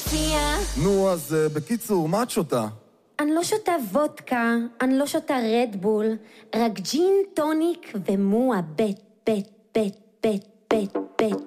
מופיע. נו, אז בקיצור, מה את שותה? אני לא שותה וודקה, אני לא שותה רדבול, רק ג'ין, טוניק ומועה בית, בית, בית, בית, בית, בית.